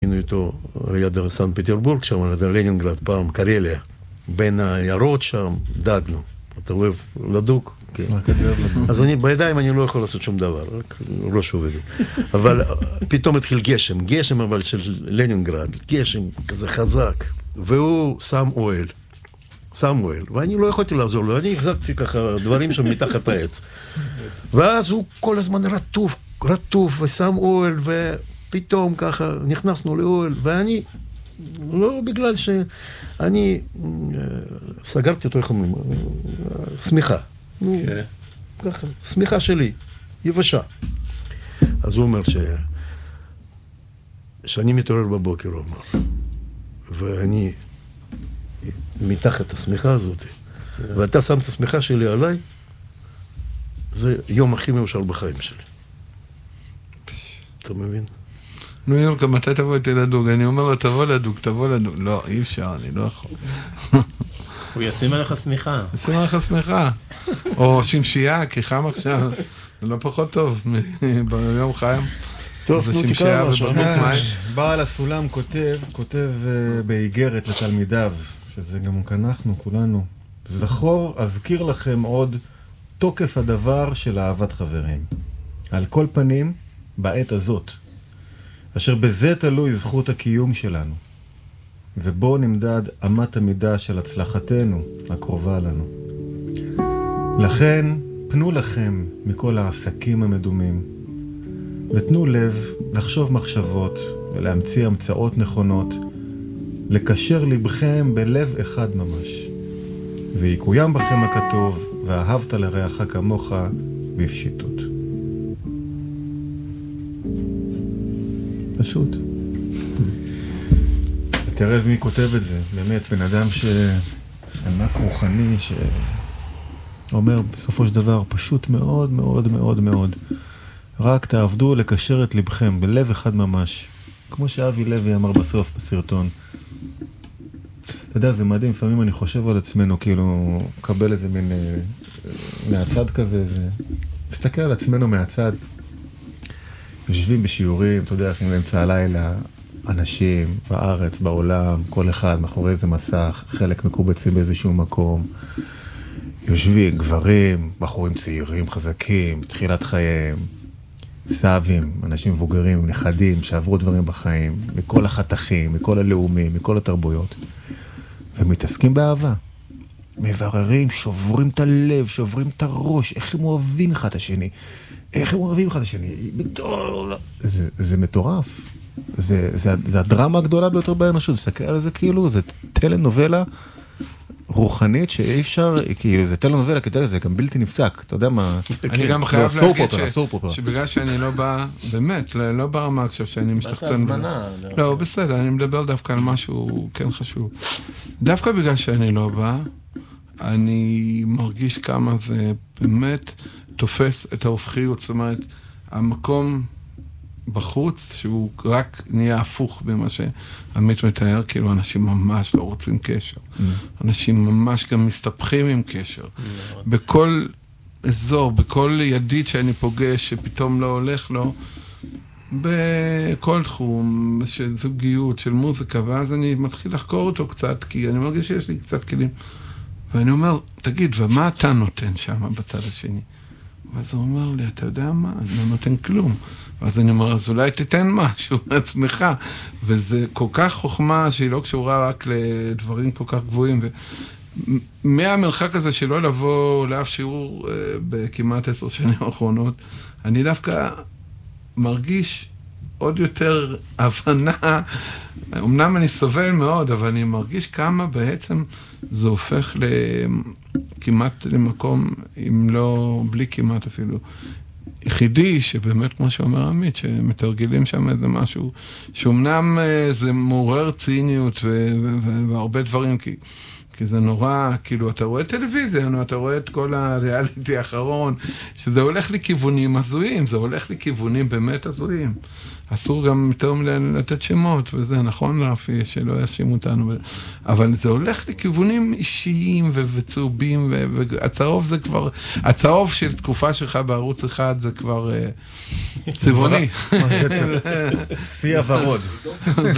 היינו איתו ליד סנט פטרבורג, שם ליד לנינגרד, פעם קרליה. בין היערות שם, דדנו. אתה אוהב לדוק? כן. אז בידיים אני לא יכול לעשות שום דבר, רק ראש עובדת. אבל פתאום התחיל גשם, גשם אבל של לנינגרד, גשם כזה חזק, והוא שם אוהל, ואני לא יכולתי לעזור לו, אני החזקתי ככה דברים שם מתחת העץ. ואז הוא כל הזמן רטוף, ושם אוהל, ופתאום ככה נכנסנו לאוהל, ואני, לא בגלל שאני סגרתי אותו, איך אומרים, סמיכה. ככה, סמיכה שלי, יבשה. אז הוא אומר שאני מתעורר בבוקר, הוא אמר, ואני מתחת הסמיכה הזאת, ואתה שם את הסמיכה שלי עליי, זה יום הכי מאושר בחיים שלי. אתה מבין? נו יורקה, מתי תבוא איתי לדוג? אני אומר לו, תבוא לדוג. לא, אי אפשר, אני לא יכול. הוא ישים עליך סמיכה. ישים עליך סמיכה. או שמשייה, כי חם עכשיו. זה לא פחות טוב ביום חיים. טוב, נו תקרא משהו. בעל הסולם כותב באיגרת לתלמידיו, שזה גם אנחנו, כולנו. זכור, אזכיר לכם עוד תוקף הדבר של אהבת חברים. על כל פנים, בעת הזאת. אשר בזה תלוי זכות הקיום שלנו, ובו נמדד אמת המידה של הצלחתנו הקרובה לנו. לכן, פנו לכם מכל העסקים המדומים, ותנו לב לחשוב מחשבות ולהמציא המצאות נכונות, לקשר לבכם בלב אחד ממש, ויקוים בכם הכתוב, ואהבת לרעך כמוך בפשיטות. פשוט. תראה מי כותב את זה, באמת, בן אדם ענק רוחני, שאומר בסופו של דבר, פשוט מאוד מאוד מאוד מאוד, רק תעבדו לקשר את לבכם, בלב אחד ממש, כמו שאבי לוי אמר בסוף בסרטון. אתה יודע, זה מדהים, לפעמים אני חושב על עצמנו, כאילו, קבל איזה מין מהצד כזה, מסתכל על עצמנו מהצד, יושבים בשיעורים, אתה יודע, לפעמים באמצע הלילה, אנשים בארץ, בעולם, כל אחד מאחורי איזה מסך, חלק מקובצים באיזשהו מקום, יושבים, גברים, בחורים צעירים, חזקים, בתחילת חייהם, סבים, אנשים מבוגרים, נכדים, שעברו דברים בחיים, מכל החתכים, מכל הלאומים, מכל התרבויות, ומתעסקים באהבה. מבררים, שוברים את הלב, שוברים את הראש, איך הם אוהבים אחד את השני. זה מטורף. זה הדרמה הגדולה ביותר באנושות. תסתכל על זה כאילו, זה טלנובלה רוחנית שאי אפשר, כאילו, זה טלנובלה, כדי זה גם בלתי נפסק. אתה יודע מה? אני גם חייב להגיד שבגלל שאני לא בא, באמת, לא ברמה עכשיו שאני משתחצן. לא, בסדר, אני מדבר דווקא על משהו כן חשוב. דווקא בגלל שאני לא בא, אני מרגיש כמה זה באמת תופס את ההופכיות, זאת אומרת, המקום בחוץ, שהוא רק נהיה הפוך במה שעמית מתאר, כאילו אנשים ממש לא רוצים קשר. אנשים ממש גם מסתבכים עם קשר. בכל אזור, בכל ידיד שאני פוגש, שפתאום לא הולך לו, בכל תחום של זוגיות, של מוזיקה, ואז אני מתחיל לחקור אותו קצת, כי אני מרגיש שיש לי קצת כלים. ואני אומר, תגיד, ומה אתה נותן שם בצד השני? ואז הוא אומר לי, אתה יודע מה? אני לא נותן כלום. ואז אני אומר, אז אולי תיתן משהו לעצמך. וזה כל כך חוכמה שהיא לא קשורה רק לדברים כל כך גבוהים. מהמרחק הזה שלא לבוא לאף שיעור בכמעט 10 שנים האחרונות, אני דווקא מרגיש עוד יותר הבנה. אמנם אני סובל מאוד, אבל אני מרגיש כמה בעצם זה הופך כמעט למקום, אם לא בלי כמעט אפילו, יחידי, שבאמת כמו שאומר עמית, שמתרגלים שם איזה משהו, שאומנם זה מעורר ציניות והרבה דברים, כי זה נורא, כאילו, אתה רואה טלוויזיה, אתה רואה את כל הריאליטי האחרון, שזה הולך לכיוונים הזויים, זה הולך לכיוונים באמת הזויים. אסור גם יותר לתת שמות, וזה נכון רפי, שלא ישימו אותנו, אבל זה הולך לכיוונים אישיים וצהובים, והצהוב זה כבר, הצהוב של תקופה שלך בערוץ אחד זה כבר צבעוני. שיא הוורוד.